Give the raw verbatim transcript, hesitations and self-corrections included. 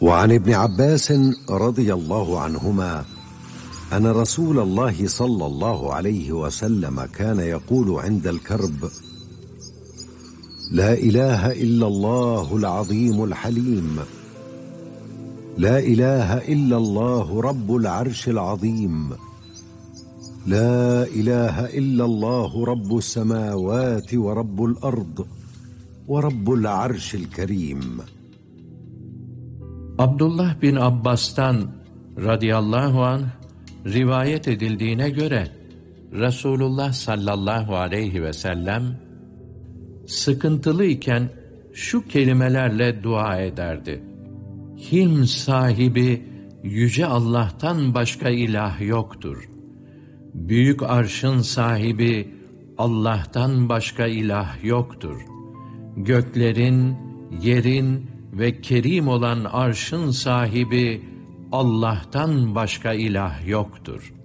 وعن ابن عباس رضي الله عنهما أن رسول الله صلى الله عليه وسلم كان يقول عند الكرب: لا إله إلا الله العظيم الحليم، لا إله إلا الله رب العرش العظيم، لا إله إلا الله رب السماوات ورب الأرض ورب العرش الكريم. Abdullah bin Abbas'tan radıyallahu anh rivayet edildiğine göre Resulullah sallallahu aleyhi ve sellem sıkıntılı iken şu kelimelerle dua ederdi: Hilm sahibi yüce Allah'tan başka ilah yoktur. Büyük arşın sahibi Allah'tan başka ilah yoktur. Göklerin, yerin ve kerim olan arşın sahibi Allah'tan başka ilah yoktur.